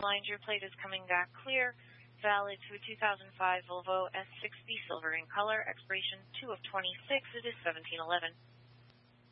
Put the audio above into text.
lines. Your plate is coming back clear. Valid through 2005 Volvo S60 silver in color. Expiration 2 of 26. It is 1711.